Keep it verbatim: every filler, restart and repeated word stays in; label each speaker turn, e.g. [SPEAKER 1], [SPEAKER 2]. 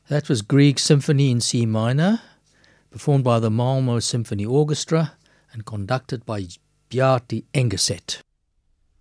[SPEAKER 1] That was Grieg's Symphony in C minor, performed by the Malmo Symphony Orchestra and conducted by Bjarti Engeset.